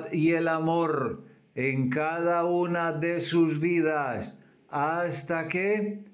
bondad y el amor en cada una de sus vidas hasta que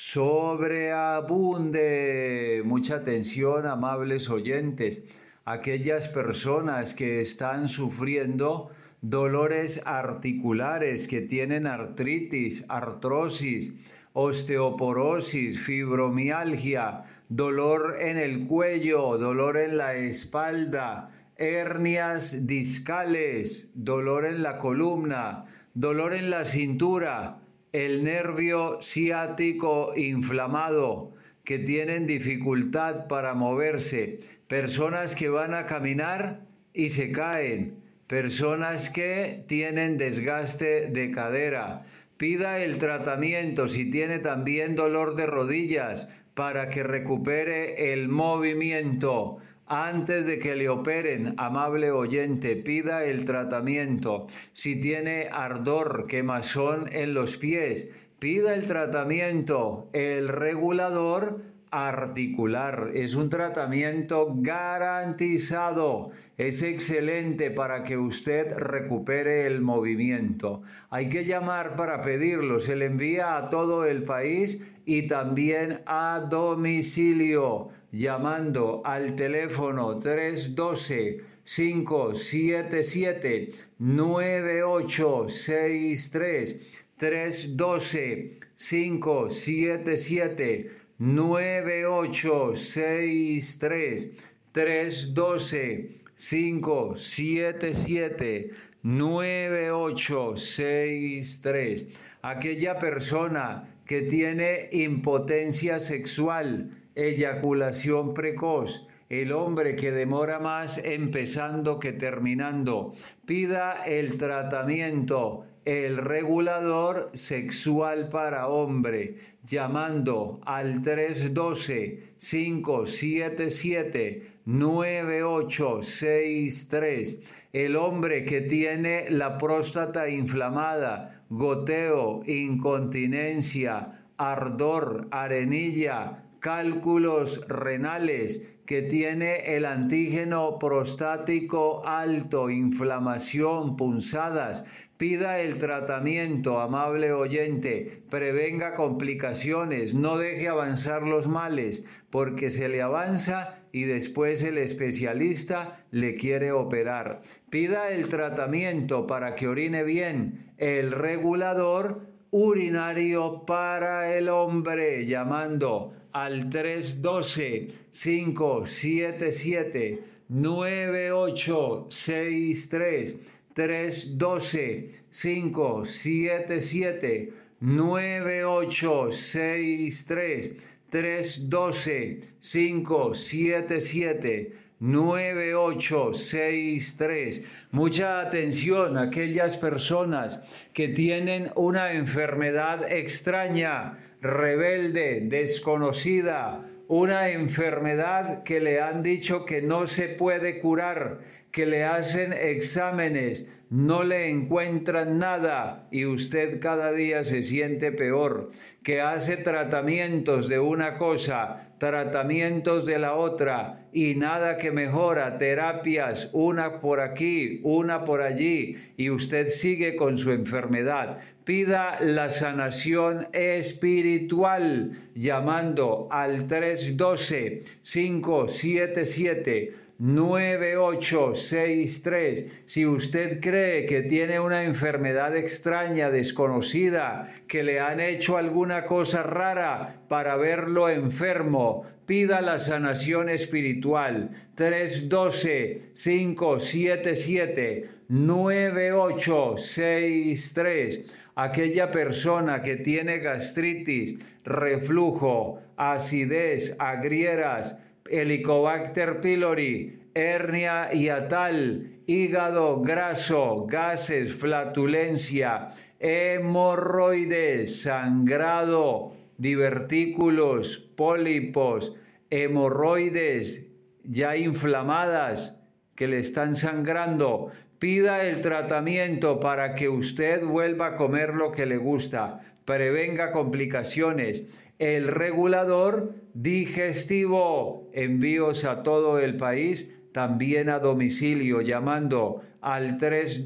sobreabunde. Mucha atención, amables oyentes. Aquellas personas que están sufriendo dolores articulares, que tienen artritis, artrosis, osteoporosis, fibromialgia, dolor en el cuello, dolor en la espalda, hernias discales, dolor en la columna, dolor en la cintura, el nervio ciático inflamado, que tienen dificultad para moverse, personas que van a caminar y se caen, personas que tienen desgaste de cadera. Pida el tratamiento si tiene también dolor de rodillas para que recupere el movimiento. Antes de que le operen, amable oyente, pida el tratamiento. Si tiene ardor, quemazón en los pies, pida el tratamiento. El regulador articular es un tratamiento garantizado, es excelente para que usted recupere el movimiento. Hay que llamar para pedirlo, se le envía a todo el país y también a domicilio, llamando al teléfono 312-577-9863, 312-577-9863, 312-577-9863. Aquella persona que tiene impotencia sexual, eyaculación precoz, el hombre que demora más empezando que terminando, pida el tratamiento, el regulador sexual para hombre, llamando al 312-577-9863. El hombre que tiene la próstata inflamada, goteo, incontinencia, ardor, arenilla, cálculos renales, que tiene el antígeno prostático alto, inflamación, punzadas, pida el tratamiento, amable oyente, prevenga complicaciones, no deje avanzar los males, porque se le avanza y después el especialista le quiere operar. Pida el tratamiento para que orine bien, el regulador urinario para el hombre, llamando al 312-577-9863, 312-577-9863, 312-577-9863. Mucha atención a aquellas personas que tienen una enfermedad extraña, rebelde, desconocida, una enfermedad que le han dicho que no se puede curar, que le hacen exámenes, no le encuentran nada y usted cada día se siente peor, que hace tratamientos de una cosa, tratamientos de la otra y nada que mejora, terapias, una por aquí, una por allí y usted sigue con su enfermedad. Pida la sanación espiritual llamando al 312-577-9863. Si usted cree que tiene una enfermedad extraña, desconocida, que le han hecho alguna cosa rara para verlo enfermo, pida la sanación espiritual. 312-577-9863. Aquella persona que tiene gastritis, reflujo, acidez, agrieras, Helicobacter pylori, hernia hiatal, hígado graso, gases, flatulencia, hemorroides, sangrado, divertículos, pólipos, hemorroides ya inflamadas que le están sangrando. Pida el tratamiento para que usted vuelva a comer lo que le gusta, prevenga complicaciones. El regulador digestivo, envíos a todo el país, también a domicilio, llamando al 312